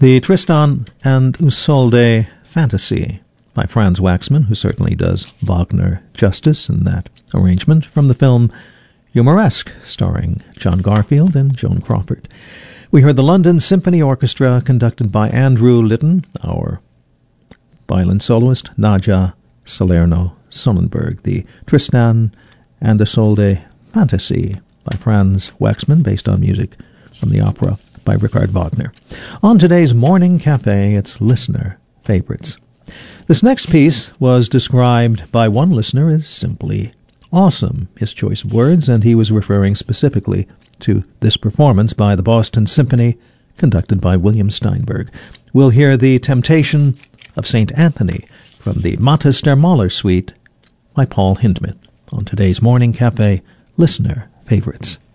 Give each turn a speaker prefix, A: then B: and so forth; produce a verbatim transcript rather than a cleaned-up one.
A: The Tristan and Isolde Fantasy by Franz Waxman, who certainly does Wagner justice in that arrangement, from the film Humoresque, starring John Garfield and Joan Crawford. We heard the London Symphony Orchestra, conducted by Andrew Litton, our violin soloist, Nadja Salerno-Sonnenberg. The Tristan and Isolde Fantasy by Franz Waxman, based on music from the opera by Richard Wagner. On today's Morning Cafe, it's Listener Favorites. This next piece was described by one listener as simply awesome, his choice of words, and he was referring specifically to this performance by the Boston Symphony, conducted by William Steinberg. We'll hear The Temptation of Saint Anthony from the Mattes der Mahler Suite by Paul Hindemith on today's Morning Cafe Listener Favorites.